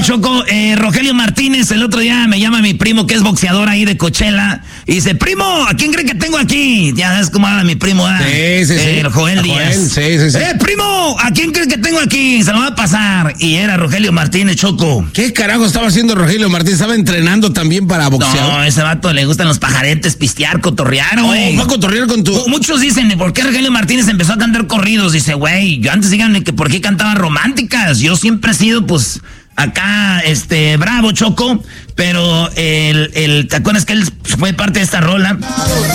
Choco, Rogelio Martínez, el otro día me llama mi primo que es boxeador ahí de Coachella y dice, primo, ¿a quién cree que tengo aquí? Ya sabes cómo habla mi primo, Sí. El Joel Díaz. Sí. Primo, ¿a quién cree que tengo aquí? Se lo va a pasar. Y era Rogelio Martínez, Choco. ¿Qué carajo estaba haciendo Rogelio Martínez? ¿Estaba entrenando también para boxear? No, ese vato le gustan los pajaretes, pistear, cotorrear, güey. Va a cotorrear con tu... Muchos dicen, ¿por qué Rogelio Martínez empezó a cantar corridos? Dice, güey, yo antes díganme que por qué cantaba románticas. Yo siempre he sido, pues, acá, bravo, Choco. Pero ¿te acuerdas que él fue parte de esta rola?